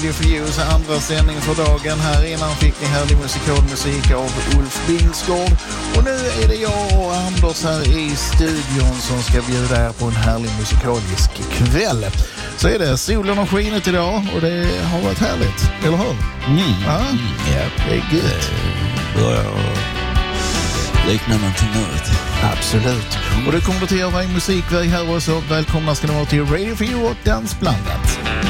för ljus andra sändning för dagen. Här innan fick ni härlig musikalmusik av Ulf Bingsgård. Och nu är det jag och Anders här i studion som ska bjuda er på en härlig musikalisk kväll. Så är det, solen har skinit idag och det har varit härligt, eller hur? Ja, det är gött. Börjar likna någonting nytt. Absolut. Och det kommer till att vara en musikväg här också. Välkomna ska ni vara till Radio 4 och Dansblandat.